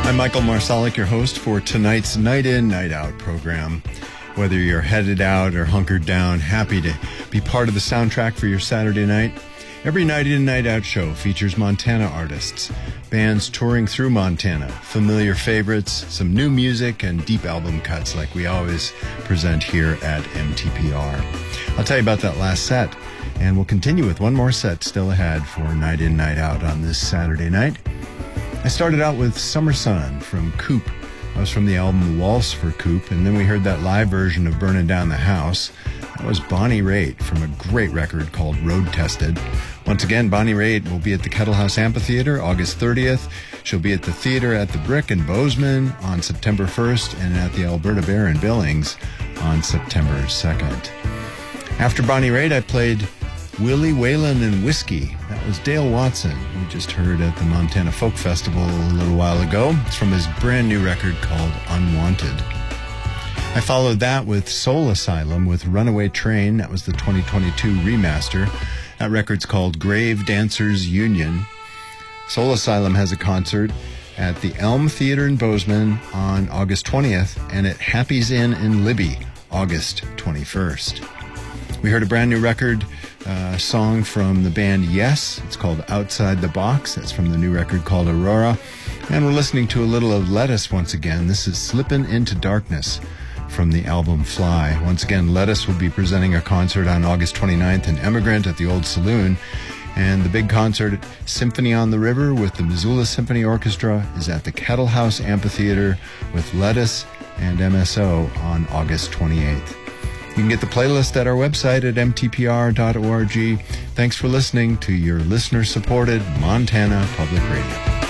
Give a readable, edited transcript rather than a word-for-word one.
I'm Michael Marsalic, your host for tonight's Night In, Night Out program. Whether you're headed out or hunkered down, happy to be part of the soundtrack for your Saturday night. Every Night In, Night Out show features Montana artists, bands touring through Montana, familiar favorites, some new music, and deep album cuts like we always present here at MTPR. I'll tell you about that last set, and we'll continue with one more set still ahead for Night In, Night Out on this Saturday night. I started out with Summer Sun from Coop. That was from the album Waltz for Coop, and then we heard that live version of Burning Down the House. That was Bonnie Raitt from a great record called Road Tested. Once again, Bonnie Raitt will be at the Kettle House Amphitheater August 30th. She'll be at the Theater at the Brick in Bozeman on September 1st and at the Alberta Bear in Billings on September 2nd. After Bonnie Raitt, I played Willie Whalen and Whiskey. That was Dale Watson, we just heard at the Montana Folk Festival a little while ago. It's from his brand new record called Unwanted. I followed that with Soul Asylum with Runaway Train. That was the 2022 remaster. That record's called Grave Dancers Union. Soul Asylum has a concert at the Elm Theater in Bozeman on August 20th and at Happy's Inn in Libby, August 21st. We heard a brand new record song from the band Yes. It's called Outside the Box. That's from the new record called Aurora. And we're listening to a little of Lettuce once again. This is Slippin' Into Darkness from the album Fly. Once again, Lettuce will be presenting a concert on August 29th in Emigrant at the Old Saloon. And the big concert, Symphony on the River with the Missoula Symphony Orchestra, is at the Kettle House Amphitheater with Lettuce and MSO on August 28th. You can get the playlist at our website at mtpr.org. Thanks for listening to your listener-supported Montana Public Radio.